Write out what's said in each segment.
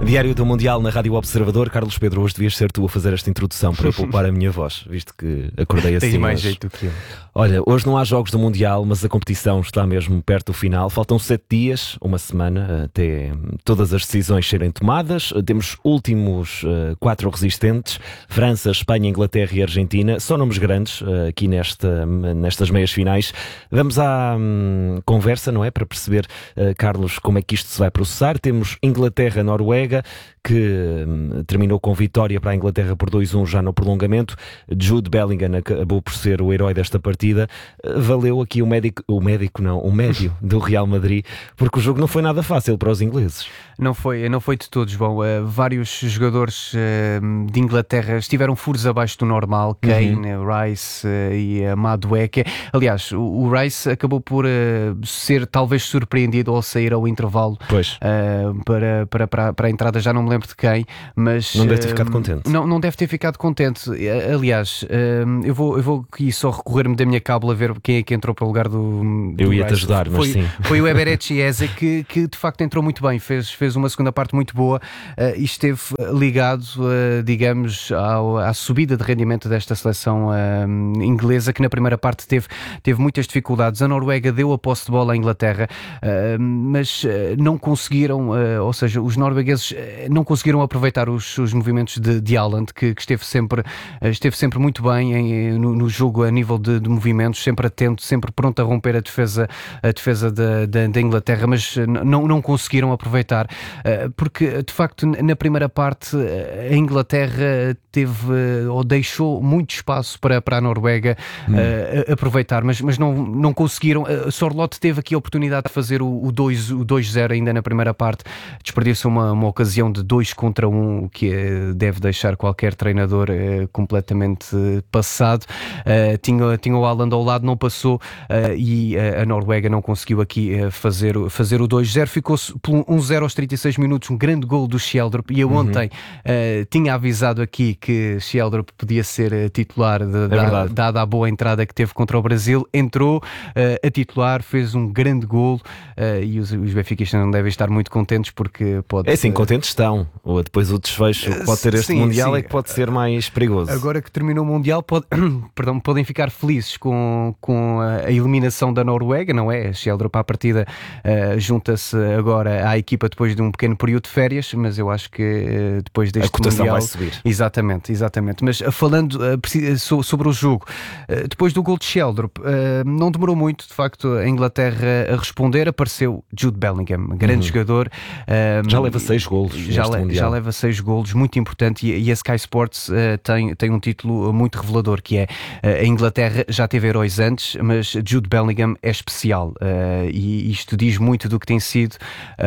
Diário do Mundial na Rádio Observador. Carlos Pedro, hoje devias ser tu a fazer esta introdução para eu poupar a minha voz, visto que acordei assim. Tens mais hoje. jeito que eu. Olha, hoje não há jogos do Mundial, mas a competição está mesmo perto do final. Faltam 7 dias, uma semana, até todas as decisões serem tomadas. Temos últimos 4 resistentes: França, Espanha, Inglaterra e Argentina. São nomes grandes aqui nestas meias finais. Vamos à conversa, não é? Para perceber, Carlos, como é que isto se vai processar. Temos Inglaterra-Noruega, que terminou com vitória para a Inglaterra por 2-1 já no prolongamento. Jude Bellingham acabou por ser o herói desta partida. Valeu aqui o médio do Real Madrid, porque o jogo não foi nada fácil para os ingleses. Não foi de todos, João. Vários jogadores de Inglaterra estiveram furos abaixo do normal. Kane, Rice e Madueke. Aliás, o Rice acabou por ser talvez surpreendido ao sair ao intervalo para a entrada. Já não me lembro de quem, mas não deve ter ficado contente. Não deve ter ficado contente. Aliás, eu vou aqui só recorrer-me da minha cábula a ver quem é que entrou para o lugar do Eu ia-te Rice. ajudar, mas sim. Foi o Eberechi Eze que de facto entrou muito bem, fez uma segunda parte muito boa e esteve ligado, digamos, à subida de rendimento desta seleção inglesa, que na primeira parte teve muitas dificuldades. A Noruega deu a posse de bola à Inglaterra, mas não conseguiram, ou seja, os noruegueses não conseguiram aproveitar os movimentos de Haaland, que esteve sempre muito bem no jogo a nível de movimentos, sempre atento, sempre pronto a romper a defesa da Inglaterra, mas não conseguiram aproveitar, porque de facto na primeira parte a Inglaterra deixou muito espaço para a Noruega aproveitar, mas não conseguiram. A Sorloth teve aqui a oportunidade de fazer o 2-0 ainda na primeira parte, desperdiçou uma ocasião de 2 contra 1, o que deve deixar qualquer treinador completamente passado. Tinha o Haaland ao lado, não passou, e a Noruega não conseguiu aqui fazer o 2-0. Ficou-se por 1-0 aos 36 minutos, um grande gol do Sheldrup, e eu ontem tinha avisado aqui que Sheldrup podia ser titular, dada a boa entrada que teve contra o Brasil. Entrou a titular, fez um grande golo, e os benfiquistas não devem estar muito contentes, porque pode... É sim, contentes estão. Ou depois o desfecho que pode ter este Mundial é que pode ser mais perigoso. Agora que terminou o Mundial, podem ficar felizes com a eliminação da Noruega, não é? Sheldrup à partida junta-se agora à equipa depois de um pequeno período de férias, mas eu acho que depois deste a cotação Mundial... vai subir. Exatamente. Mas falando sobre o jogo, depois do gol de Sheldrup, não demorou muito, de facto, a Inglaterra a responder. Apareceu Jude Bellingham, grande jogador. Já leva 6 golos Já leva 6 golos, muito importante, e a Sky Sports tem um título muito revelador, que é: a Inglaterra já teve heróis antes, mas Jude Bellingham é especial, e isto diz muito do que tem sido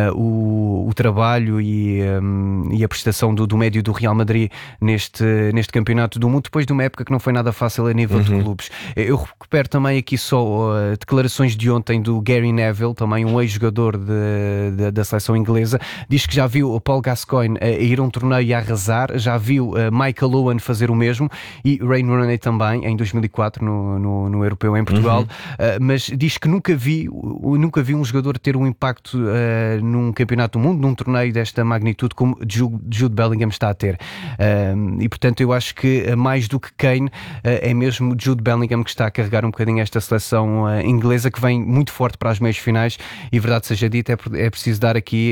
o trabalho e a prestação do médio do Real Madrid neste campeonato do mundo, depois de uma época que não foi nada fácil a nível de clubes. Eu recupero também aqui só declarações de ontem do Gary Neville, também um ex-jogador da seleção inglesa. Diz que já viu o Paul Gascoigne a ir a um torneio e a arrasar, já viu Michael Owen fazer o mesmo, e Wayne Rooney também, em 2004 no Europeu em Portugal, mas diz que nunca vi um jogador ter um impacto num campeonato do mundo, num torneio desta magnitude, como Jude Bellingham está a ter. E portanto eu acho que mais do que Kane, é mesmo Jude Bellingham que está a carregar um bocadinho esta seleção inglesa, que vem muito forte para as meias finais, e verdade seja dita, é preciso dar aqui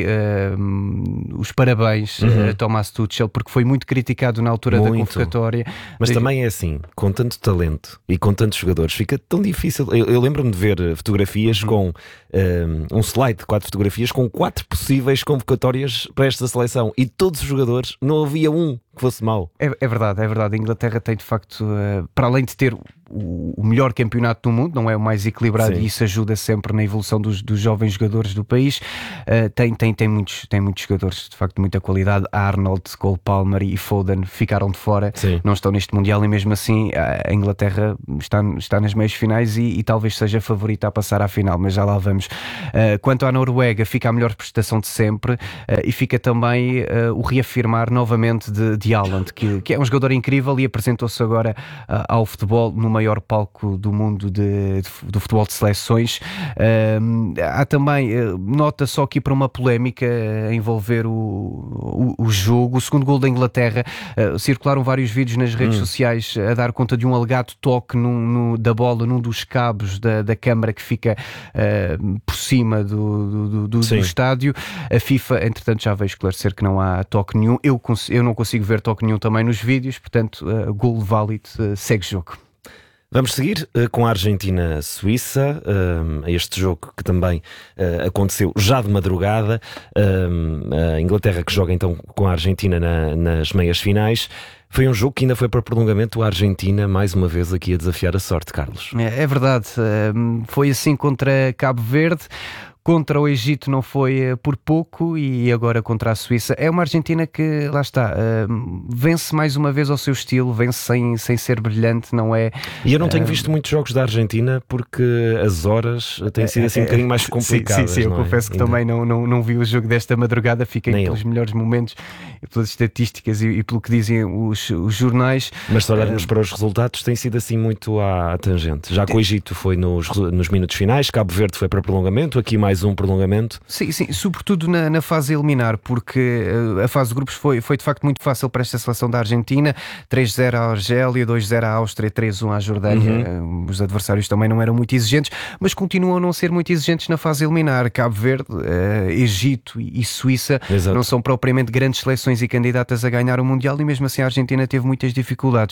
os parabéns a Thomas Tuchel, porque foi muito criticado na altura da convocatória. Mas também é assim, com tanto talento e com tantos jogadores, fica tão difícil. Eu lembro-me de ver fotografias com um slide de 4 fotografias com 4 possíveis convocatórias para esta seleção, e todos os jogadores, não havia um que fosse mau. É verdade. A Inglaterra tem de facto, para além de ter o melhor campeonato do mundo, não é o mais equilibrado, e isso ajuda sempre na evolução dos jovens jogadores do país. Tem muitos jogadores de facto de muita qualidade. Arnold, Cole Palmer e Foden ficaram de fora, não estão neste Mundial, e mesmo assim a Inglaterra está nas meias finais e talvez seja a favorita a passar à final, mas já lá vamos. Quanto à Noruega, fica a melhor prestação de sempre, e fica também o reafirmar novamente de de Haaland, que é um jogador incrível e apresentou-se agora ao futebol no maior palco do mundo do futebol de seleções. Há também, nota só aqui para uma polémica a envolver o jogo, o segundo gol da Inglaterra. Circularam vários vídeos nas redes sociais a dar conta de um alegado toque da bola num dos cabos da câmara que fica por cima do estádio. A FIFA, entretanto, já veio esclarecer que não há toque nenhum. Eu não consigo ver toque nenhum também nos vídeos, portanto, gol válido, segue jogo. Vamos seguir com a Argentina-Suíça, este jogo que também aconteceu já de madrugada. A Inglaterra que joga então com a Argentina nas meias finais. Foi um jogo que ainda foi para prolongamento, a Argentina mais uma vez aqui a desafiar a sorte, Carlos. É verdade, foi assim contra Cabo Verde. Contra o Egito não foi por pouco e agora contra a Suíça. É uma Argentina que, lá está, vence mais uma vez ao seu estilo, vence sem ser brilhante, não é? E eu não tenho visto muitos jogos da Argentina porque as horas têm sido assim um bocadinho mais complicadas. Sim, eu confesso que também não vi o jogo desta madrugada, fiquei pelos melhores momentos, pelas estatísticas e pelo que dizem os jornais. Mas se olharmos para os resultados, tem sido assim muito à tangente. Já que o Egito foi nos minutos finais, Cabo Verde foi para prolongamento, aqui mais um prolongamento. Sim, sobretudo na fase eliminar, porque a fase de grupos foi de facto muito fácil para esta seleção da Argentina. 3-0 à Argélia, 2-0 à Áustria, 3-1 à Jordânia. Os adversários também não eram muito exigentes, mas continuam a não ser muito exigentes na fase eliminar. Cabo Verde, Egito e Suíça não são propriamente grandes seleções e candidatas a ganhar o Mundial, e mesmo assim a Argentina teve muitas dificuldades.